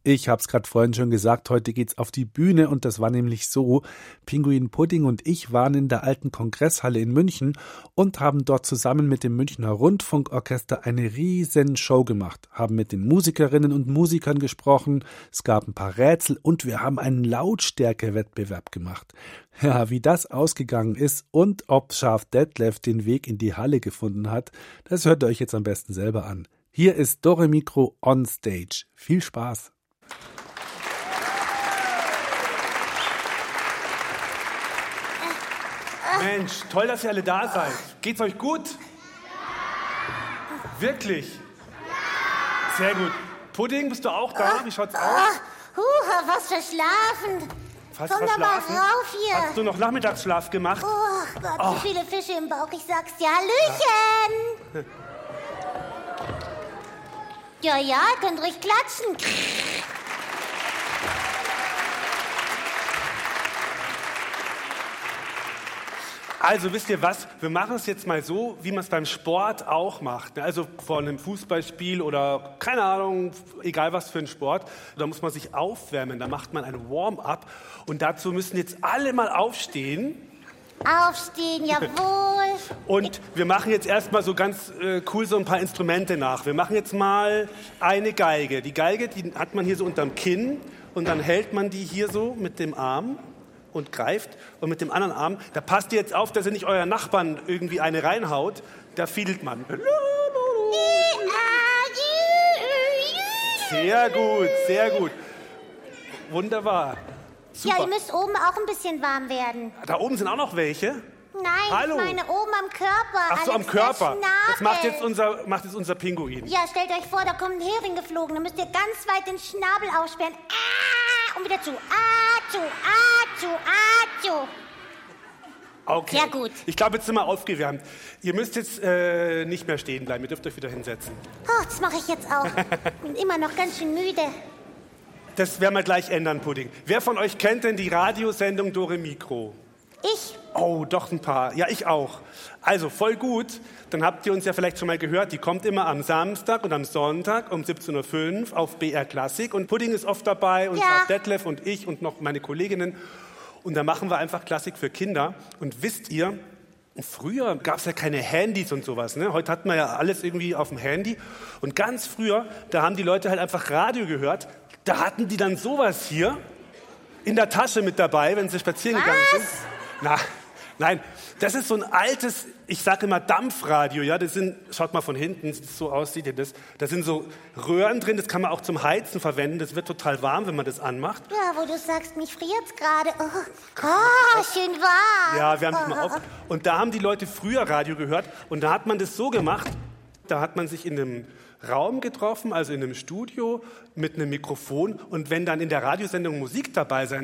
Ich habe es gerade vorhin schon gesagt, heute geht's auf die Bühne und das war nämlich so, Pinguin Pudding und ich waren in der alten Kongresshalle in München und haben dort zusammen mit dem Münchner Rundfunkorchester eine riesen Show gemacht, haben mit den Musikerinnen und Musikern gesprochen, es gab ein paar Rätsel und wir haben einen Lautstärkewettbewerb gemacht. Ja, wie das ausgegangen ist und ob Scharf Detlef den Weg in die Halle gefunden hat, das hört ihr euch jetzt am besten selber an. Hier ist Dore Mikro on Stage. Viel Spaß! Mensch, toll, dass ihr alle da seid. Geht's euch gut? Wirklich? Sehr gut. Pudding, bist du auch da? Wie schaut's aus? Was verschlafen. Fast Komm doch mal rauf hier. Hast du noch Nachmittagsschlaf gemacht? Oh Gott, wie viele Fische im Bauch, ich sag's dir. Hallöchen! Ja, könnt ruhig klatschen. Also wisst ihr was, wir machen es jetzt mal so, wie man es beim Sport auch macht. Also vor einem Fußballspiel oder keine Ahnung, egal was für ein Sport. Da muss man sich aufwärmen, da macht man ein Warm-up. Und dazu müssen jetzt alle mal aufstehen. Aufstehen, jawohl. Und wir machen jetzt erstmal so ganz cool so ein paar Instrumente nach. Wir machen jetzt mal eine Geige. Die Geige, die hat man hier so unterm Kinn und dann hält man die hier so mit dem Arm und greift und mit dem anderen Arm, da passt ihr jetzt auf, dass ihr nicht euren Nachbarn irgendwie eine reinhaut, da fiedelt man. Sehr gut, sehr gut. Wunderbar. Super. Ja, ihr müsst oben auch ein bisschen warm werden. Da oben sind auch noch welche? Nein, Hallo. ich meine oben am Körper. Ach so, am Körper. Das macht jetzt Schnabel. unser Pinguin. Ja, stellt euch vor, da kommt ein Hering geflogen. Dann müsst ihr ganz weit den Schnabel aufsperren. Und wieder zu. Zu. Okay. Sehr gut. Ich glaube, jetzt sind wir aufgewärmt. Ihr müsst jetzt nicht mehr stehen bleiben. Ihr dürft euch wieder hinsetzen. Oh, das mache ich jetzt auch. Bin immer noch ganz schön müde. Das werden wir gleich ändern, Pudding. Wer von euch kennt denn die Radiosendung Dore Mikro? Ich? Oh, doch ein paar. Ja, ich auch. Also, voll gut. Dann habt ihr uns ja vielleicht schon mal gehört. Die kommt immer am Samstag und am Sonntag um 17.05 Uhr auf BR Klassik. Und Pudding ist oft dabei und Ja. Detlef und ich und noch meine Kolleginnen. Und da machen wir einfach Klassik für Kinder. Und wisst ihr, früher gab es ja keine Handys und sowas. Ne? Heute hat man ja alles irgendwie auf dem Handy. Und ganz früher, da haben die Leute halt einfach Radio gehört. Da hatten die dann sowas hier in der Tasche mit dabei, wenn sie spazieren gegangen sind. Nein, das ist so ein altes, ich sage immer Dampfradio, ja, das sind, schaut mal von hinten, so aussieht ihr das, da sind so Röhren drin, das kann man auch zum Heizen verwenden, das wird total warm, wenn man das anmacht. Ja, wo du sagst, mich friert's gerade. Oh, schön warm. Ja, wir haben dich mal auf. Und da haben die Leute früher Radio gehört und da hat man das so gemacht, da hat man sich in einem Raum getroffen, also in einem Studio mit einem Mikrofon und wenn dann in der Radiosendung Musik dabei sein